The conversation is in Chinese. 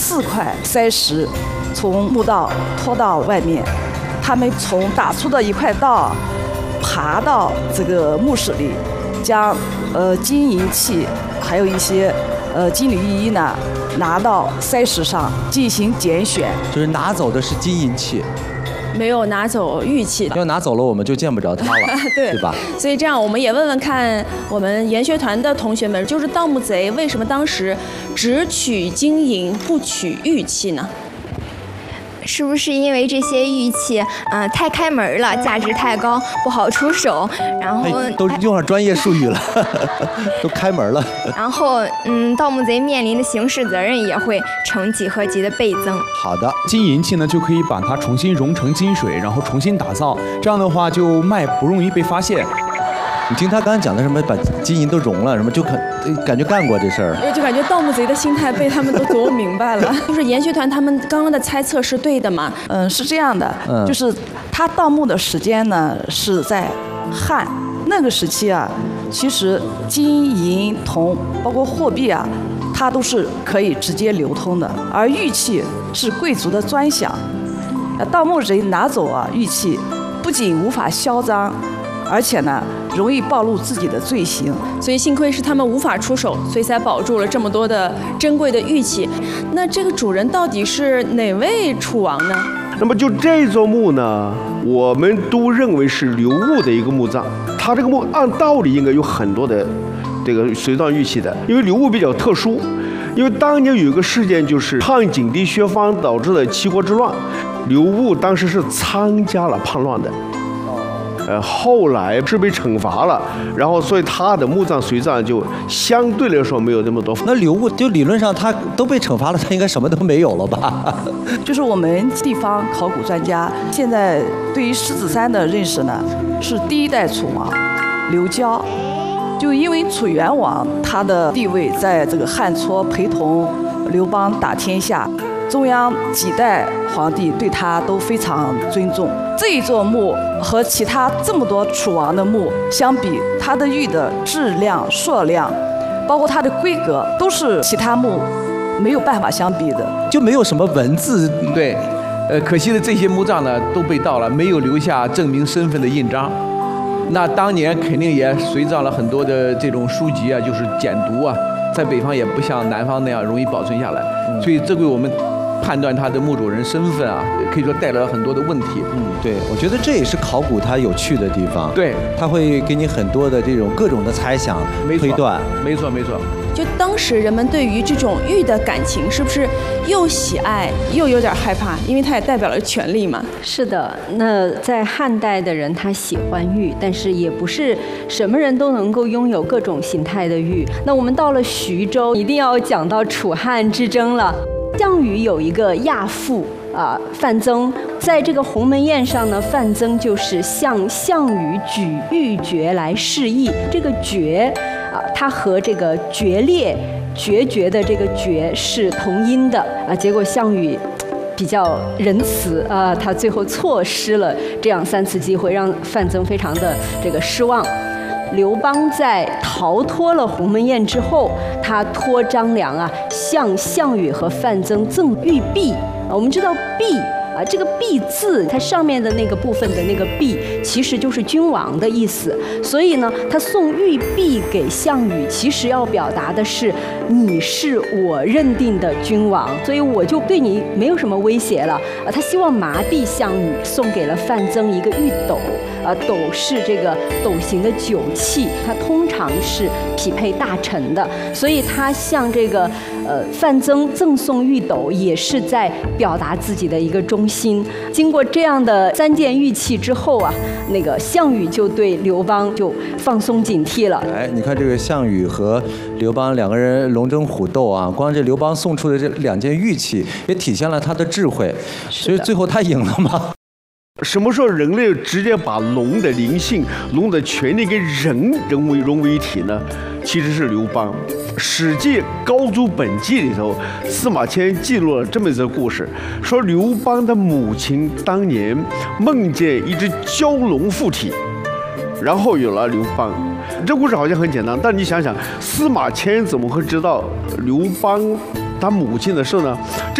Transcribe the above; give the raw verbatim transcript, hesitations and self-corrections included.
四块塞石从墓道拖到外面，他们从打出的一块道爬到这个墓室里，将呃金银器还有一些呃金缕玉衣呢拿到塞石上进行拣选， 就是拿走的是金银器。 没有拿走玉器， 要拿走了我们就见不着它了， 对对吧？ 所以这样，我们也问问看我们研学团的同学们，就是盗墓贼为什么当时只取金银不取玉器呢？ 是不是因为这些玉器，嗯、呃，太开门了，价值太高，不好出手？然后、 哎、都用上专业术语了，都开门了。 然后，嗯，盗墓贼面临的刑事责任也会成几何级的倍增。 好的，金银器呢就可以把它重新融成金水，然后重新打造，这样的话就卖不容易被发现。 你听他刚才讲的什么，把金银都融了，什么就感感觉干过这事儿， 就感觉盗墓贼的心态被他们都琢磨明白了。就是研学团他们刚刚的猜测是对的吗？ 嗯，是这样的， 嗯、 就是他盗墓的时间呢是在汉那个时期啊，其实金银铜包括货币啊，它都是可以直接流通的，而玉器是贵族的专享。盗墓贼拿走啊玉器，不仅无法销赃，而且呢，容易暴露自己的罪行， 所以幸亏是他们无法出手，所以才保住了这么多的珍贵的玉器。那这个主人到底是哪位楚王呢？ 那么就这座墓呢，我们都认为是刘戊的一个墓葬。他这个墓按道理应该有很多的这个随葬玉器的，因为刘戊比较特殊，因为当年有一个事件就是汉景帝薛方导致的七国之乱，刘戊当时是参加了叛乱的。呃，后来是被惩罚了，然后所以他的墓葬随葬就相对来说没有那么多。 那刘戊就理论上他都被惩罚了，他应该什么都没有了吧？ 就是我们地方考古专家现在对于狮子山的认识呢，是第一代楚王刘交，就因为楚元王他的地位在这个汉初陪同刘邦打天下。中央几代皇帝对他都非常尊重。这一座墓和其他这么多楚王的墓相比，它的玉的质量、数量，包括它的规格，都是其他墓没有办法相比的。 就没有什么文字。 对，呃，可惜的这些墓葬呢都被盗了，没有留下证明身份的印章。那当年肯定也随葬了很多的这种书籍啊，就是简牍啊，在北方也不像南方那样容易保存下来，嗯、所以这给我们判断他的墓主人身份啊，可以说带来了很多的问题。 嗯，对，我觉得这也是考古它有趣的地方。 对， 它会给你很多的这种各种的猜想、推断。 没错，没错。 就当时人们对于这种玉的感情，是不是又喜爱又有点害怕？因为它也代表了权力嘛。 是的，那在汉代的人他喜欢玉，但是也不是什么人都能够拥有各种形态的玉。那我们到了徐州，一定要讲到楚汉之争了。项羽有一个亚父啊、呃，范增，在这个鸿门宴上呢，范增就是向项羽举玉珏来示意。这个珏啊，它和这个决裂、决绝的这个决是同音的啊。结果项羽比较仁慈啊，他最后错失了这样三次机会，让范增非常的这个失望。刘邦在逃脱了鸿门宴之后，他托张良啊，向项羽和范增赠玉璧啊。我们知道璧啊，这个璧字，它上面的那个部分的那个璧，其实就是君王的意思。所以呢，他送玉璧给项羽，其实要表达的是你是我认定的君王，所以我就对你没有什么威胁了啊。他希望麻痹项羽，送给了范增一个玉斗。呃，斗是这个斗形的酒器，它通常是匹配大臣的，所以他向这个呃范增赠送玉斗，也是在表达自己的一个忠心。经过这样的三件玉器之后啊，那个项羽就对刘邦就放松警惕了。 哎，你看这个项羽和刘邦两个人龙争虎斗啊，光这刘邦送出的这两件玉器，也体现了他的智慧，所以最后他赢了吗？ 什么时候人类直接把龙的灵性、龙的权力跟人融为融为一体呢？其实是刘邦。《史记·高祖本纪》里头，司马迁记录了这么一则故事，说刘邦的母亲当年梦见一只蛟龙附体，然后有了刘邦。这故事好像很简单，但你想想，司马迁怎么会知道刘邦他母亲的事呢？